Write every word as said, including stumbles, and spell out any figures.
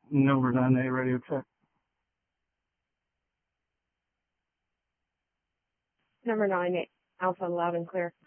Number nine A radio check. Number nine, Alpha, loud and clear.